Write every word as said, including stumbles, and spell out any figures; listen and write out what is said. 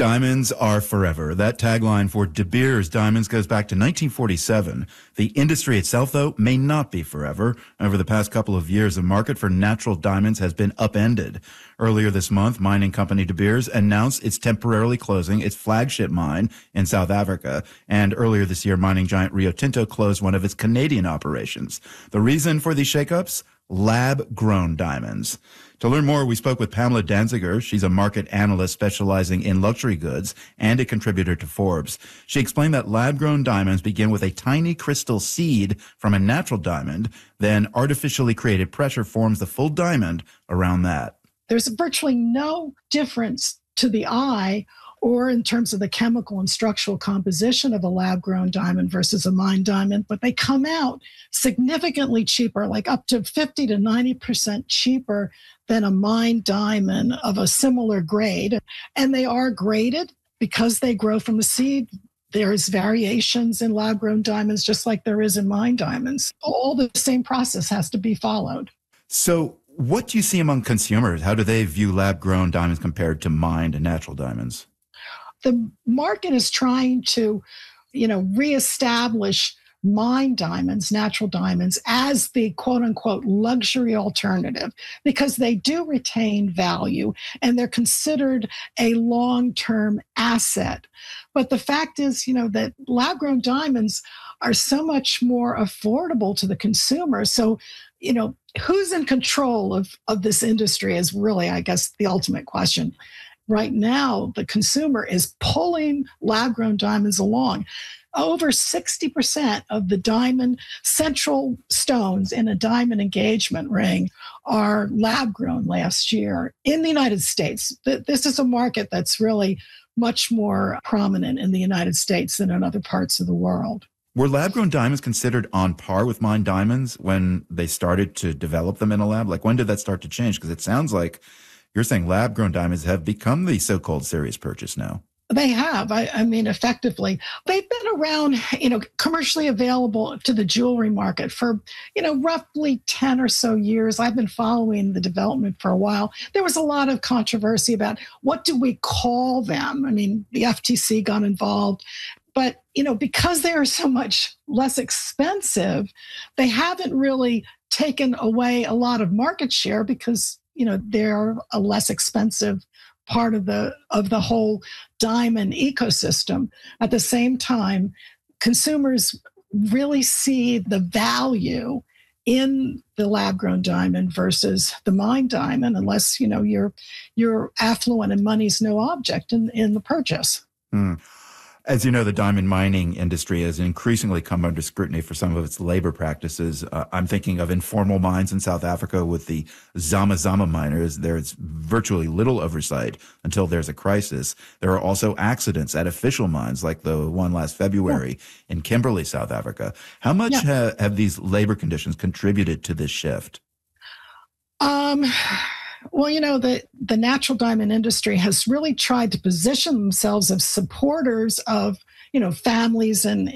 Diamonds are forever. That tagline for De Beers Diamonds goes back to nineteen forty-seven. The industry itself, though, may not be forever. Over the past couple of years, the market for natural diamonds has been upended. Earlier this month, mining company De Beers announced it's temporarily closing its flagship mine in South Africa. And earlier this year, mining giant Rio Tinto closed one of its Canadian operations. The reason for these shakeups? Lab-grown diamonds. To learn more, we spoke with Pamela Danziger. She's a market analyst specializing in luxury goods and a contributor to Forbes. She explained that lab-grown diamonds begin with a tiny crystal seed from a natural diamond, then artificially created pressure forms the full diamond around that. There's virtually no difference to the eye or in terms of the chemical and structural composition of a lab-grown diamond versus a mined diamond, but they come out significantly cheaper, like up to fifty to ninety percent cheaper than a mined diamond of a similar grade. And they are graded because they grow from a seed. There's variations in lab-grown diamonds, just like there is in mined diamonds. All the same process has to be followed. So what do you see among consumers? How do they view lab-grown diamonds compared to mined and natural diamonds? The market is trying to, you know, reestablish mined diamonds, natural diamonds, as the quote unquote luxury alternative because they do retain value and they're considered a long-term asset. But the fact is, you know, that lab-grown diamonds are so much more affordable to the consumer. So, you know, who's in control of, of this industry is really, I guess, the ultimate question. Right now, the consumer is pulling lab-grown diamonds along. Over sixty percent of the diamond central stones in a diamond engagement ring are lab-grown last year in the United States. This is a market that's really much more prominent in the United States than in other parts of the world. Were lab-grown diamonds considered on par with mined diamonds when they started to develop them in a lab? Like, when did that start to change? Because it sounds like you're saying lab-grown diamonds have become the so-called serious purchase now. They have. I, I mean, effectively, they've been around, you know, commercially available to the jewelry market for, you know, roughly ten or so years. I've been following the development for a while. There was a lot of controversy about what do we call them? I mean, the F T C got involved. But, you know, because they are so much less expensive, they haven't really taken away a lot of market share because, you know, they're a less expensive part of the of the whole diamond ecosystem. At the same time, consumers really see the value in the lab-grown diamond versus the mined diamond, unless, you know, you're you're affluent and money's no object in, in the purchase. Hmm. As you know, the diamond mining industry has increasingly come under scrutiny for some of its labor practices. Uh, I'm thinking of informal mines in South Africa with the Zama Zama miners. There's virtually little oversight until there's a crisis. There are also accidents at official mines, like the one last February yeah. in Kimberley, South Africa. How much yeah. ha- have these labor conditions contributed to this shift? Um... Well, you know, the, the natural diamond industry has really tried to position themselves as supporters of, you know, families and